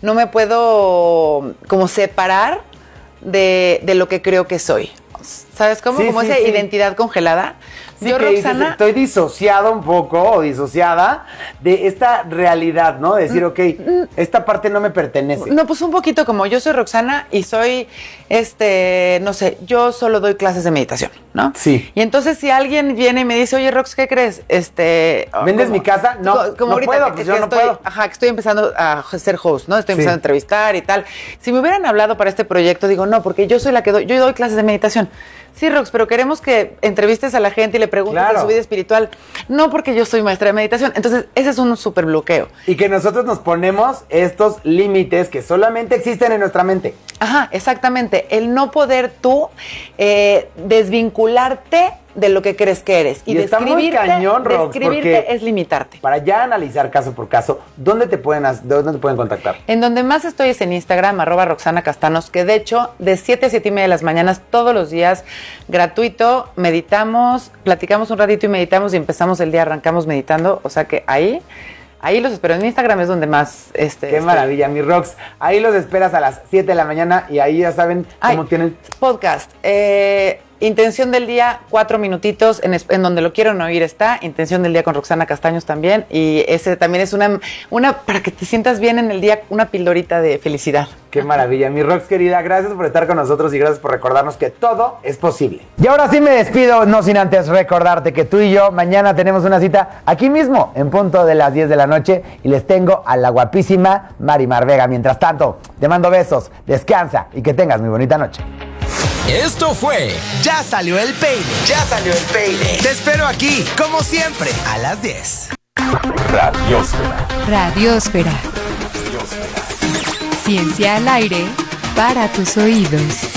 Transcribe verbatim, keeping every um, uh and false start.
no me puedo como separar de, de lo que creo que soy. ¿Sabes cómo? Sí, como sí, esa sí. identidad congelada. Sí, Yo, que dices, Roxana, estoy disociado un poco o disociada de esta realidad, ¿no? De decir, ok, esta parte no me pertenece. no, pues un poquito como yo soy Roxana y soy, este, no sé, yo solo doy clases de meditación, ¿no? Sí. Y entonces si alguien viene y me dice, oye, Rox, ¿qué crees? Este, ¿Vendes como- mi casa? No, co- como no ahorita puedo, que- pues que yo no estoy, puedo. Ajá, que estoy empezando a ser host, ¿no? Estoy Sí. empezando a entrevistar y tal. Si me hubieran hablado para este proyecto, digo, no, porque yo soy la que doy, yo doy clases de meditación. Sí, Rox, pero queremos que entrevistes a la gente y le preguntes Claro. de su vida espiritual. No, porque yo soy maestra de meditación. Entonces, ese es un súper bloqueo. Y que nosotros nos ponemos estos límites que solamente existen en nuestra mente. Ajá, exactamente. El no poder tú eh, desvincularte de lo que crees que eres. Y está muy describirte- cañón, Rox, describirte porque- es limitarte. Para ya analizar caso por caso, ¿dónde te pueden, as- dónde te pueden contactar? En donde más estoy es en Instagram, arroba Roxana Castanos, que de hecho de siete a siete y media de las mañanas, todos los días, gratuito, meditamos, platicamos un ratito y meditamos y empezamos el día, arrancamos meditando. O sea que ahí, ahí los espero. En Instagram es donde más... Este, Qué estoy. maravilla, mi Rox. Ahí los esperas a las siete de la mañana y ahí ya saben Ay, cómo tienen... Podcast. Eh, Intención del día, cuatro minutitos, en, es- en donde lo quieran oír está. Intención del día con Roxana Castaños también. Y ese también es una, una, para que te sientas bien en el día, una pildorita de felicidad. Qué maravilla, mi Rox querida. Gracias por estar con nosotros y gracias por recordarnos que todo es posible. Y ahora sí me despido, no sin antes recordarte que tú y yo mañana tenemos una cita aquí mismo, en punto de las diez de la noche, y les tengo a la guapísima Marimar Vega. Mientras tanto, te mando besos, descansa y que tengas muy bonita noche. Esto fue Ya salió el peine. Ya salió el peine. Te espero aquí, como siempre, a las diez. Radiósfera. Radiosfera. Ciencia al aire para tus oídos.